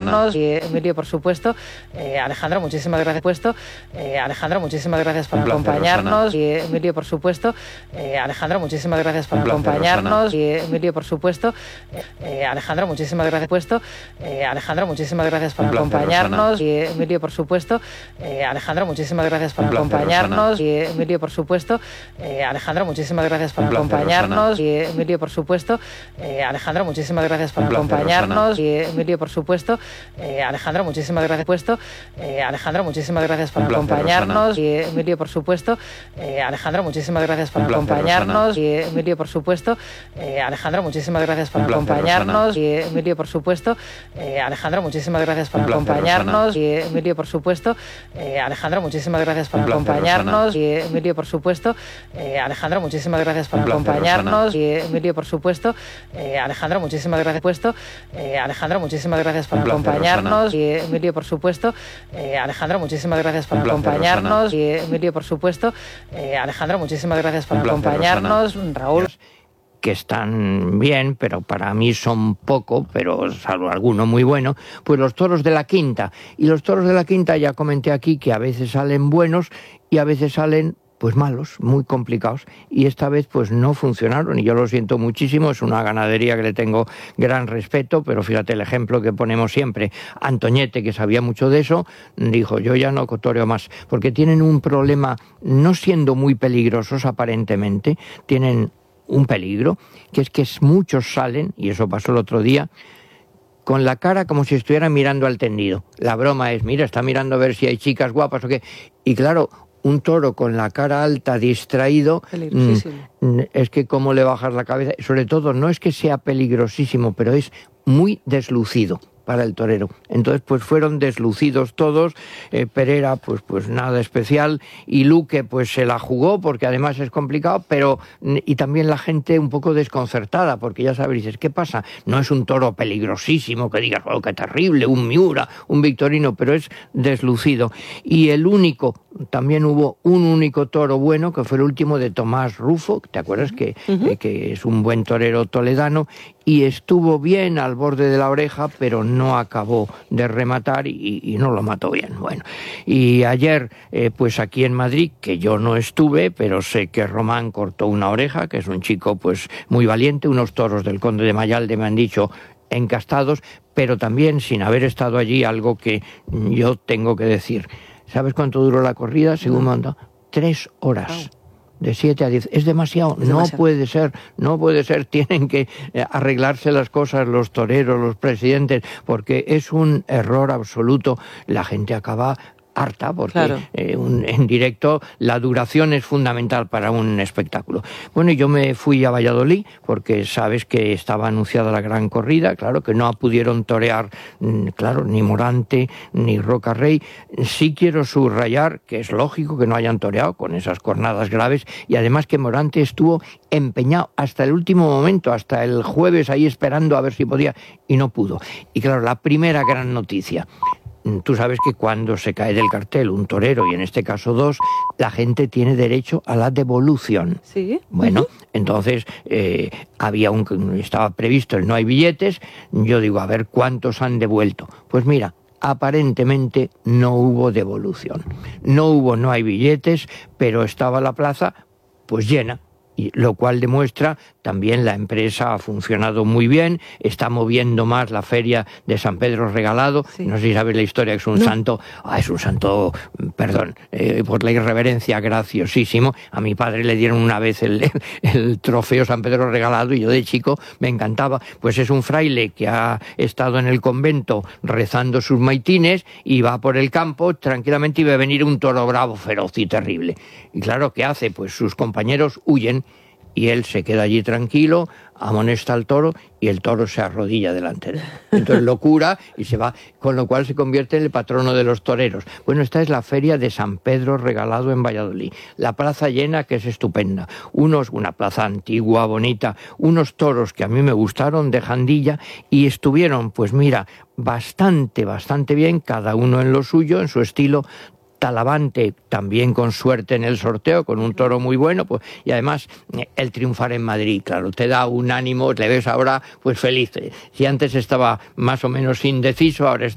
acompañarnos. Y Emilio, por supuesto. Alejandro, muchísimas gracias por supuesto. Alejandro, muchísimas gracias por acompañarnos. Y Emilio, por supuesto. Alejandro, muchísimas gracias por acompañarnos. Y Emilio, por supuesto. Alejandro, muchísimas gracias por supuesto. Alejandro, muchísimas gracias por acompañarnos. Y Emilio, por supuesto. Alejandro, muchísimas gracias por acompañarnos. Y Emilio, por supuesto. Alejandro, muchísimas gracias por acompañarnos. Y Emilio, por supuesto. Alejandro, muchísimas gracias por acompañarnos. Y Emilio, por supuesto. Alejandro, muchísimas gracias por supuesto. Alejandro, muchísimas gracias por acompañarnos. Y Emilio, por supuesto. Alejandro, muchísimas gracias por acompañarnos. Y Emilio, por supuesto. Alejandro, muchísimas gracias por acompañarnos. Y Emilio, por supuesto. Alejandro, muchísimas gracias por acompañarnos. Y Emilio, por supuesto. Alejandro, muchísimas gracias por acompañarnos. Y Emilio, por supuesto. Alejandro, muchísimas gracias por acompañarnos. Y Emilio, por supuesto. Alejandro, muchísimas gracias por supuesto. Alejandro, muchísimas gracias por acompañarnos. Y Emilio, por supuesto. Alejandro, muchísimas gracias por acompañarnos. Y Emilio, por supuesto. Alejandro, muchísimas gracias por acompañarnos. Raúl. Que están bien, pero para mí son poco, pero salvo alguno muy bueno, pues los toros de la Quinta. Y los toros de la Quinta ya comenté aquí que a veces salen buenos y a veces salen pues malos, muy complicados, y esta vez pues no funcionaron, y yo lo siento muchísimo. Es una ganadería que le tengo gran respeto, pero fíjate el ejemplo que ponemos siempre. Antoñete, que sabía mucho de eso, dijo: yo ya no toreo más, porque tienen un problema, no siendo muy peligrosos aparentemente, tienen un peligro, que es que muchos salen, y eso pasó el otro día, con la cara como si estuvieran mirando al tendido. La broma es: mira, está mirando a ver si hay chicas guapas o qué, y claro, un toro con la cara alta, distraído, es que cómo le bajas la cabeza. Sobre todo, no es que sea peligrosísimo, pero es muy deslucido para el torero. Entonces pues fueron deslucidos todos. Pereira pues nada especial, y Luque pues se la jugó, porque además es complicado, pero y también la gente un poco desconcertada, porque ya sabes, dices, ¿qué pasa? No es un toro peligrosísimo que digas, oh, qué terrible, un Miura, un Victorino, pero es deslucido. Y también hubo un único toro bueno, que fue el último de Tomás Rufo, ¿te acuerdas? Que es un buen torero toledano, y estuvo bien al borde de la oreja, pero no acabó de rematar y no lo mató bien. Bueno, y ayer, pues aquí en Madrid, que yo no estuve, pero sé que Román cortó una oreja, que es un chico pues muy valiente. Unos toros del Conde de Mayalde me han dicho encastados, pero también, sin haber estado allí, algo que yo tengo que decir. ¿Sabes cuánto duró la corrida? Según me han dado, 3 horas. De 7 a 10. Es demasiado. No puede ser. Tienen que arreglarse las cosas los toreros, los presidentes, porque es un error absoluto. La gente acaba harta, porque claro, en directo la duración es fundamental para un espectáculo. Bueno, yo me fui a Valladolid, porque sabes que estaba anunciada la gran corrida, claro, que no pudieron torear, claro, ni Morante ni Roca Rey. Sí quiero subrayar que es lógico que no hayan toreado con esas cornadas graves, y además que Morante estuvo empeñado hasta el último momento, hasta el jueves ahí esperando a ver si podía, y no pudo. Y claro, la primera gran noticia: tú sabes que cuando se cae del cartel un torero, y en este caso 2, la gente tiene derecho a la devolución. Sí. Bueno, entonces estaba previsto el no hay billetes. Yo digo, a ver cuántos han devuelto. Pues mira, aparentemente no hubo devolución. No hay billetes, pero estaba la plaza pues llena. Y lo cual demuestra también la empresa ha funcionado muy bien, está moviendo más la feria de San Pedro Regalado. Sí. No sé si sabes la historia, que es un santo, perdón, por la irreverencia, graciosísimo. A mi padre le dieron una vez el trofeo San Pedro Regalado, y yo de chico me encantaba. Pues es un fraile que ha estado en el convento rezando sus maitines, y va por el campo tranquilamente, y ve venir un toro bravo, feroz y terrible. Y claro, ¿qué hace? Pues sus compañeros huyen, y él se queda allí tranquilo, amonesta al toro, y el toro se arrodilla delante de él. Entonces lo cura y se va, con lo cual se convierte en el patrono de los toreros. Bueno, esta es la feria de San Pedro Regalado en Valladolid. La plaza llena, que es estupenda. Una plaza antigua, bonita, unos toros que a mí me gustaron, de Jandilla, y estuvieron, pues mira, bastante bien, cada uno en lo suyo, en su estilo. Talavante también con suerte en el sorteo, con un toro muy bueno, pues, y además el triunfar en Madrid, claro, te da un ánimo, le ves ahora pues feliz. Si antes estaba más o menos indeciso, ahora está